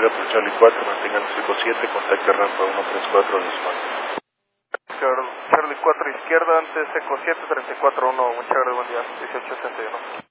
Sierra por Charlie 4, mantengan Seco 7, contacte rampa 134 Lismar. Charlie 4 izquierda, antes Seco 7, 34-1, muchas gracias, buen día, 1881.